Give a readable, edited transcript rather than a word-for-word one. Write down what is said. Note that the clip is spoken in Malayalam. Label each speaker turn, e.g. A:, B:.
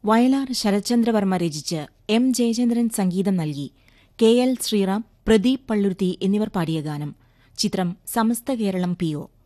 A: വയലാർ ശരത്ചന്ദ്രവർമ്മ രചിച്ച് എം ജയചന്ദ്രൻ സംഗീതം നൽകി കെ.എൽ. ശ്രീറാം, പ്രദീപ് പള്ളുരുത്തി എന്നിവർ പാടിയ ഗാനം. ചിത്രം സമസ്ത കേരളം പി.ഒ.